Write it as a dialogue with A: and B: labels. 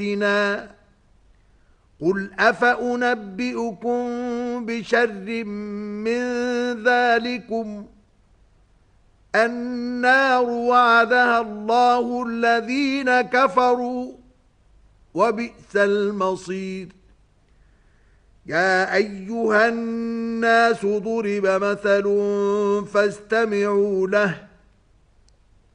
A: قل أفأنبئكم بشر من ذلكم النار وعدها الله الذين كفروا وبئس المصير. يا أيها الناس ضرب مثل فاستمعوا له